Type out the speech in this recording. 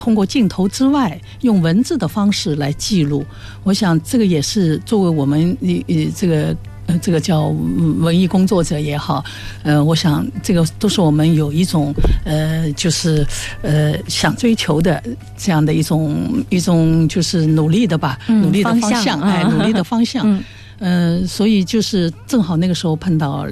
通过镜头之外用文字的方式来记录，我想这个也是作为我们这个叫文艺工作者也好，我想这个都是我们有一种就是想追求的这样的一种就是努力的吧，努力的方向，努力的方向。所以就是正好那个时候碰到